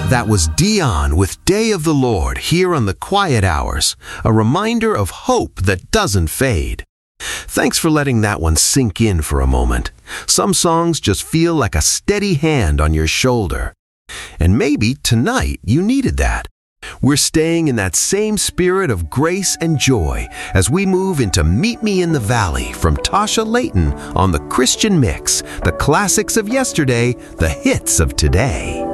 That was Dion with Day of the Lord here on the Quiet Hours, a reminder of hope that doesn't fade. Thanks for letting that one sink in for a moment. Some songs just feel like a steady hand on your shoulder. And maybe tonight you needed that. We're staying in that same spirit of grace and joy as we move into Meet Me in the Valley from Tasha Layton on the Christian Mix, the classics of yesterday, the hits of today.